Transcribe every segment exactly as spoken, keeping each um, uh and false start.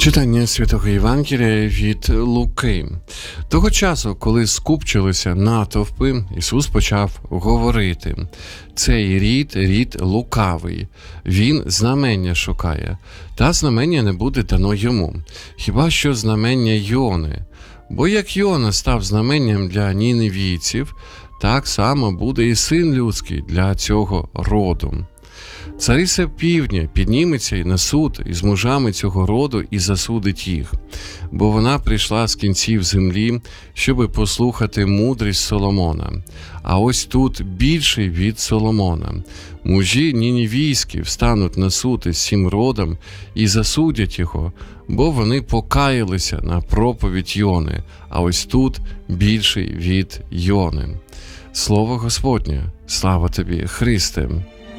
Читання Святого Євангелія від Луки. Того часу, коли скупчилися натовпи, Ісус почав говорити: «Цей рід – рід лукавий, він знамення шукає, та знамення не буде дано йому, хіба що знамення Йони. Бо як Йона став знаменням для ніневійців, так само буде і Син людський для цього роду. Цариса півдня підніметься і на суд із мужами цього роду і засудить їх, бо вона прийшла з кінців землі, щоби послухати мудрість Соломона. А ось тут більший від Соломона. Мужі ніневійські встануть на суд із цим родом і засудять його, бо вони покаялися на проповідь Йони, а ось тут більший від Йони». Слово Господнє. Слава тобі, Христе!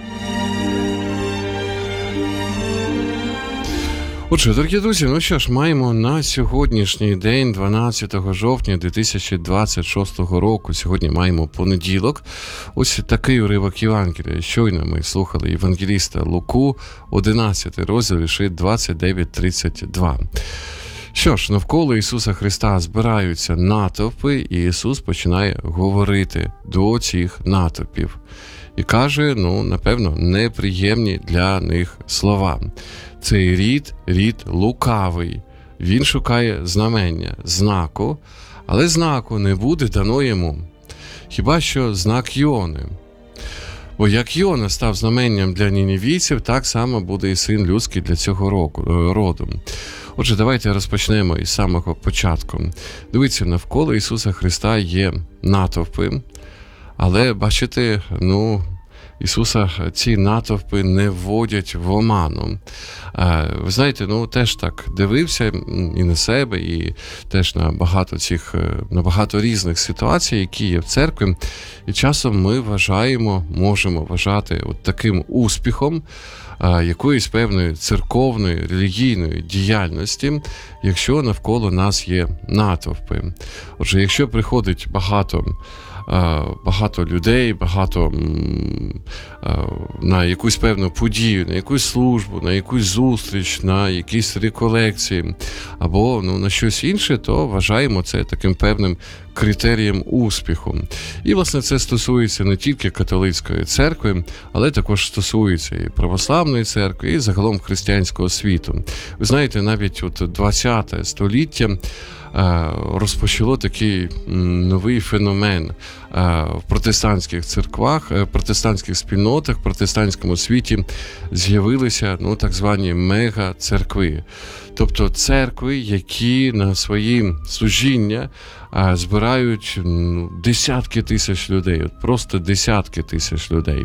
Отже, дорогі друзі, ну що ж, маємо на сьогоднішній день, дванадцятого жовтня дві тисячі двадцять шостого року, сьогодні маємо понеділок. Ось такий уривок Євангелія. Щойно ми слухали євангеліста Луку, одинадцятий розділ, вірші двадцять дев'ять тридцять два. Що ж, навколо Ісуса Христа збираються натовпи, і Ісус починає говорити до цих натовпів. І каже, ну, напевно, неприємні для них слова. Цей рід – рід лукавий. Він шукає знамення, знаку, але знаку не буде дано йому. Хіба що знак Йони. Бо як Йона став знаменням для ніневійців, так само буде і Син людський для цього роду. Отже, давайте розпочнемо із самого початку. Дивіться, навколо Ісуса Христа є натовпи, але, бачите, ну, Ісуса ці натовпи не вводять в оману. Ви знаєте, ну теж так дивився і на себе, і теж на багато цих, на багато різних ситуацій, які є в церкві. І часом ми вважаємо, можемо вважати от таким успіхом якоїсь певної церковної, релігійної діяльності, якщо навколо нас є натовпи. Отже, якщо приходить багато багато людей, багато на якусь певну подію, на якусь службу, на якусь зустріч, на якісь реколекції або ну, на щось інше, то вважаємо це таким певним критерієм успіху. І, власне, це стосується не тільки католицької церкви, але також стосується і православної церкви, і загалом християнського світу. Ви знаєте, навіть от ХХ століття розпочало такий новий феномен в протестантських церквах, в протестантських спільнотах, в протестантському світі з'явилися ну, так звані мега-церкви. Тобто церкви, які на свої служіння збирають ну, десятки тисяч людей, от просто десятки тисяч людей.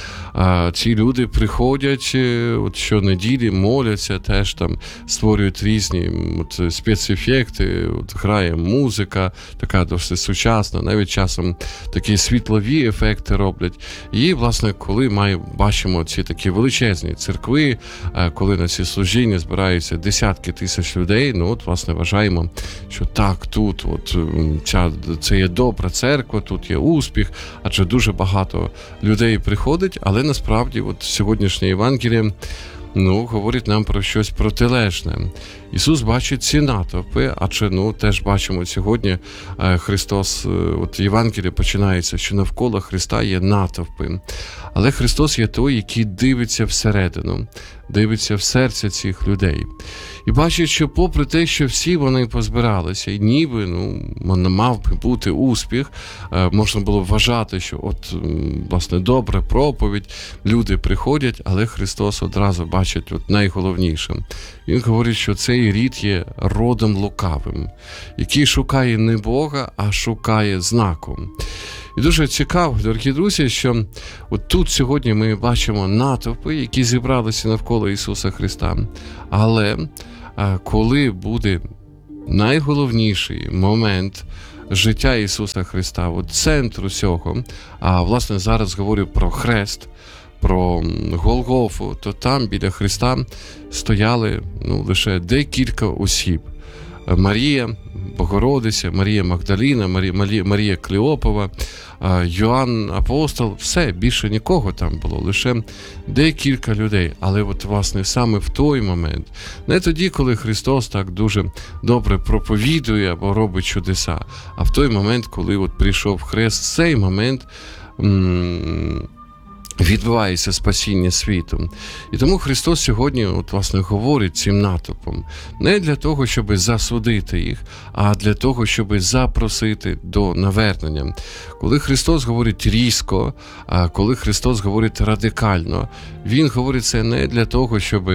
А ці люди приходять от щонеділі, моляться, теж там створюють різні от, спецефекти, от, грає музика, така досить сучасна, навіть часом такі світлові ефекти роблять. І, власне, коли ми бачимо ці такі величезні церкви, коли на ці служіння збираються десятки тисяч людей, ну от, власне, вважаємо, що так, тут от, ця, це є добра церква, тут є успіх, адже дуже багато людей приходить, але насправді, от сьогоднішнє Євангеліє, ну, говорить нам про щось протилежне. Ісус бачить ці натовпи, адже, ну, теж бачимо сьогодні Христос, от Євангеліє починається, що навколо Христа є натовпи. Але Христос є той, який дивиться всередину, дивиться в серце цих людей. І бачить, що попри те, що всі вони позбиралися, і ніби, ну, мав би бути успіх, можна було вважати, що от, власне, добра проповідь, люди приходять, але Христос одразу бачить от найголовніше. Він говорить, що цей рід є родом лукавим, який шукає не Бога, а шукає знаку. І дуже цікаво, дорогі друзі, що от тут сьогодні ми бачимо натовпи, які зібралися навколо Ісуса Христа. Але коли буде найголовніший момент життя Ісуса Христа, от центр усього, а власне зараз говорю про хрест, про Голгофу, то там біля Христа стояли ну, лише декілька осіб. Марія, Богородиця, Марія Магдаліна, Марія, Марія Клеопова, Йоанн Апостол, все, більше нікого там було, лише декілька людей. Але от, власне, саме в той момент, не тоді, коли Христос так дуже добре проповідує або робить чудеса, а в той момент, коли от прийшов хрест, в цей момент м- відбувається спасіння світу. І тому Христос сьогодні, от, власне, говорить цим натовпом не для того, щоб засудити їх, а для того, щоб запросити до навернення. Коли Христос говорить різко, а коли Христос говорить радикально, Він говорить це не для того, щоб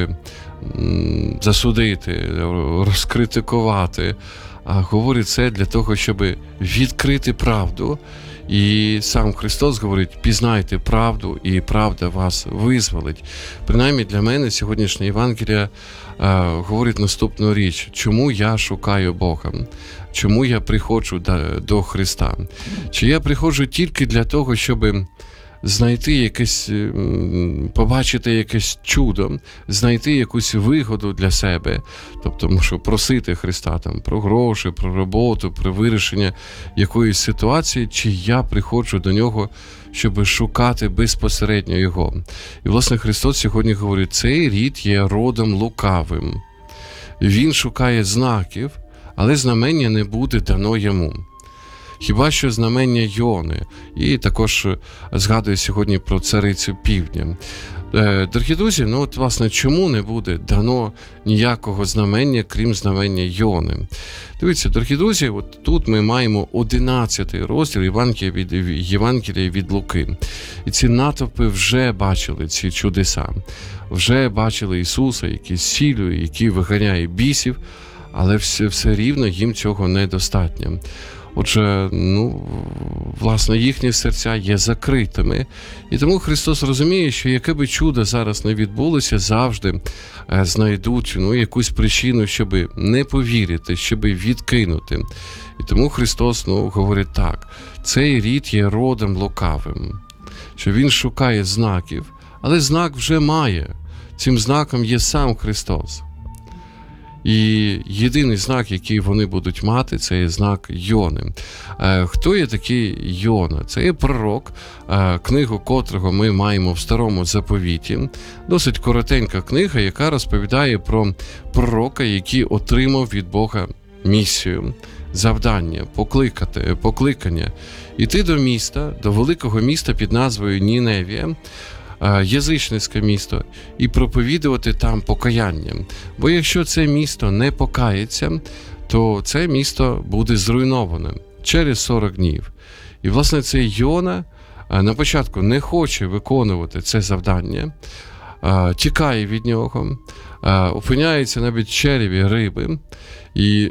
засудити, розкритикувати, а говорить це для того, щоб відкрити правду. І сам Христос говорить: пізнайте правду, і правда вас визволить. Принаймні для мене сьогоднішня Євангелія е, говорить наступну річ: чому я шукаю Бога? Чому я приходжу до, до Христа? Чи я приходжу тільки для того, щоб знайти якесь, побачити якесь чудо, знайти якусь вигоду для себе, тобто можу просити Христа там про гроші, про роботу, про вирішення якоїсь ситуації, чи я приходжу до Нього, щоб шукати безпосередньо Його. І, власне, Христос сьогодні говорить: цей рід є родом лукавим. Він шукає знаків, але знамення не буде дано йому. Хіба що знамення Йони. І також згадую сьогодні про царицю півдня. Дорогі друзі, ну от, власне, чому не буде дано ніякого знамення, крім знамення Йони? Дивіться, дорогі друзі, от тут ми маємо одинадцятий розділ Євангелія від, Євангелія від Луки. І ці натовпи вже бачили ці чудеса. Вже бачили Ісуса, який зцілює, який виганяє бісів, але все, все рівно їм цього недостатньо. Отже, ну, власне, їхні серця є закритими. І тому Христос розуміє, що яке би чудо зараз не відбулося, завжди е, знайдуть ну, якусь причину, щоб не повірити, щоб відкинути. І тому Христос ну, говорить так: цей рід є родом лукавим, що він шукає знаків, але знак вже має. Цим знаком є сам Христос. І єдиний знак, який вони будуть мати, це є знак Йони. Хто є такий Йона? Це є пророк, книгу котрого ми маємо в Старому Заповіті. Досить коротенька книга, яка розповідає про пророка, який отримав від Бога місію, завдання, покликати, покликання. Іти до міста, до великого міста під назвою Ніневія, язичницьке місто, і проповідувати там покаяння. Бо якщо це місто не покається, то це місто буде зруйноване через сорок днів. І, власне, цей Йона на початку не хоче виконувати це завдання, тікає від нього, опиняється навіть в череві риби і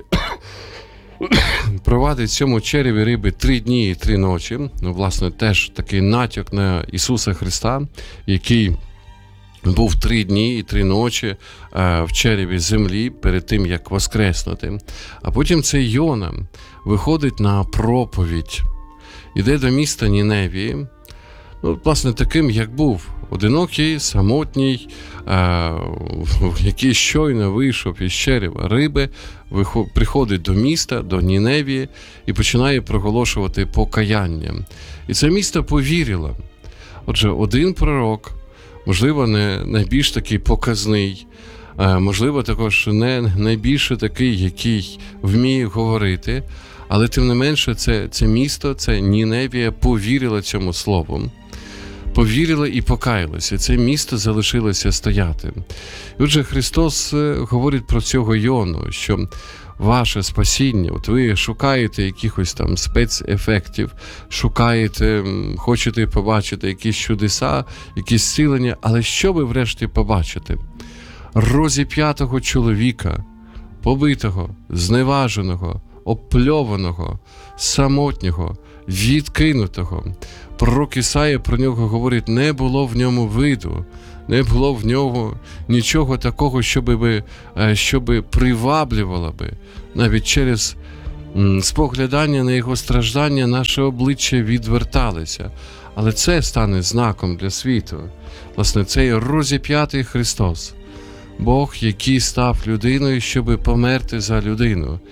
провадить в цьому череві риби три дні і три ночі. Ну, власне, теж такий натяк на Ісуса Христа, який був три дні і три ночі в череві землі перед тим, як воскреснути. А потім цей Йона виходить на проповідь, іде до міста Ніневії, ну, власне, таким, як був, одинокий, самотній, е, який щойно вийшов із черева риби, виход, приходить до міста, до Ніневії і починає проголошувати покаяння. І це місто повірило. Отже, один пророк, можливо, не найбільш такий показний, е, можливо, також не найбільше такий, який вміє говорити, але тим не менше це, це місто, це Ніневія повірило цьому слову. Повірили і покаялися. Це місто залишилося стояти. І отже, Христос говорить про цього Йону, що ваше спасіння, от ви шукаєте якихось там спецефектів, шукаєте, хочете побачити якісь чудеса, якісь зцілення, але що ви врешті побачите? Розіп'ятого чоловіка, побитого, зневаженого, обпльованого, самотнього, відкинутого. Пророк Ісая про нього говорить: не було в ньому виду, не було в нього нічого такого, щоби, щоби приваблювало би. Навіть через споглядання на його страждання наше обличчя відверталися. Але це стане знаком для світу. Власне, цей розіп'ятий Христос, Бог, який став людиною, щоби померти за людину.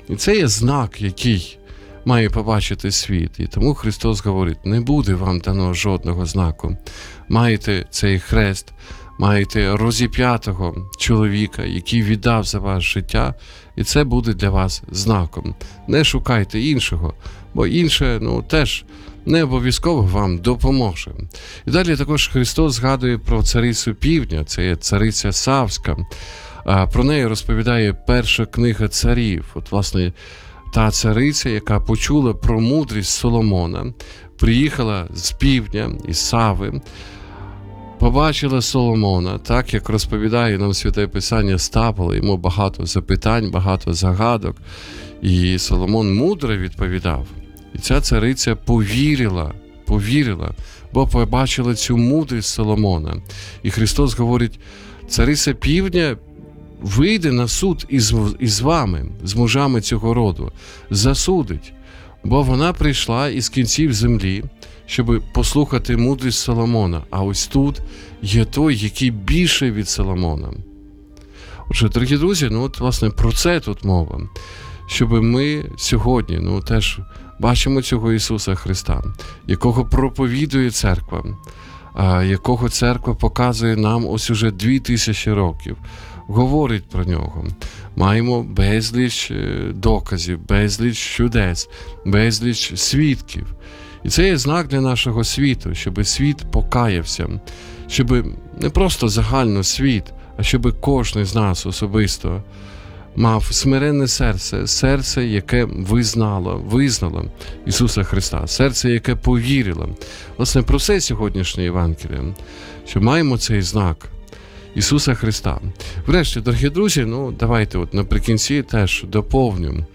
І це є знак, який має побачити світ. І тому Христос говорить, не буде вам дано жодного знаку. Маєте цей хрест, маєте розіп'ятого чоловіка, який віддав за вас життя, і це буде для вас знаком. Не шукайте іншого, бо інше, ну, теж не обов'язково вам допоможе. І далі також Христос згадує про царицю півдня, це є цариця Савська. Про неї розповідає перша книга царів. От, власне, та цариця, яка почула про мудрість Соломона, приїхала з півдня, із Сави, побачила Соломона, так як розповідає нам Святе Писання, ставило йому багато запитань, багато загадок, і Соломон мудро відповідав. І ця цариця повірила, повірила, бо побачила цю мудрість Соломона. І Христос говорить, цариця півдня вийде на суд із, із вами, з мужами цього роду, засудить, бо вона прийшла із кінців землі, щоб послухати мудрість Соломона, а ось тут є той, який більше від Соломона. Отже, дорогі друзі, ну от, власне, про це тут мова, щоб ми сьогодні, ну, теж бачимо цього Ісуса Христа, якого проповідує церква, якого церква показує нам ось уже дві тисячі років, говорить про нього. Маємо безліч доказів, безліч чудес, безліч свідків. І це є знак для нашого світу, щоб світ покаявся, щоб не просто загально світ, а щоб кожен з нас особисто мав смиренне серце, серце, яке визнало, визнало Ісуса Христа, серце, яке повірило. Власне, про це сьогоднішнє Євангеліє, що маємо цей знак Ісуса Христа. Врешті, дорогі друзі, ну давайте от наприкінці теж доповню.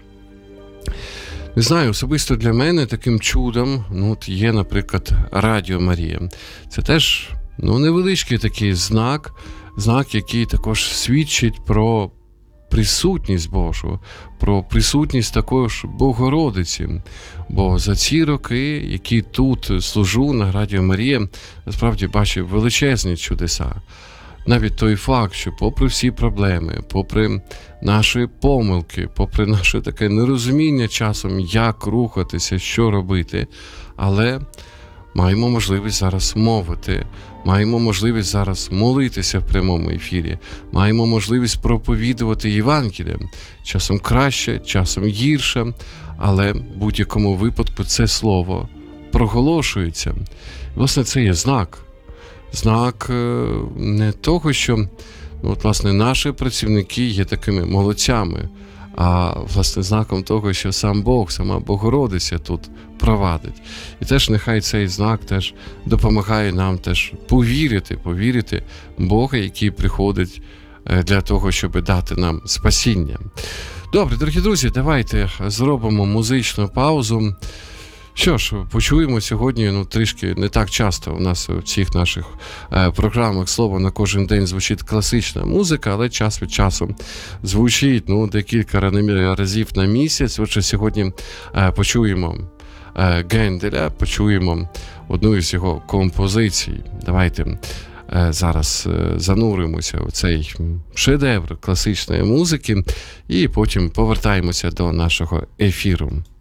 Не знаю, особисто для мене таким чудом, ну, от є, наприклад, Радіо Марія. Це теж, ну, невеличкий такий знак, знак, який також свідчить про присутність Божу, про присутність також Богородиці. Бо за ці роки, які тут служу на Радіо Марія, насправді бачив величезні чудеса. Навіть той факт, що попри всі проблеми, попри наші помилки, попри наше таке нерозуміння часом, як рухатися, що робити, але маємо можливість зараз мовити, маємо можливість зараз молитися в прямому ефірі, маємо можливість проповідувати Євангеліє. Часом краще, часом гірше, але в будь-якому випадку це слово проголошується. Власне, це є знак. Знак не того, що, ну, от, власне, наші працівники є такими молодцями, а, власне, знаком того, що сам Бог, сама Богородиця тут провадить. І теж нехай цей знак теж допомагає нам теж повірити, повірити в Бога, який приходить для того, щоб дати нам спасіння. Добре, дорогі друзі, давайте зробимо музичну паузу. Що ж, почуємо сьогодні, ну, трішки не так часто у нас у всіх наших е, програмах слово на кожен день звучить класична музика, але час від часу звучить, ну, декілька разів на місяць. Отже, сьогодні е, почуємо е, Генделя, почуємо одну із його композицій. Давайте е, зараз е, зануримося в цей шедевр класичної музики і потім повертаємося до нашого ефіру.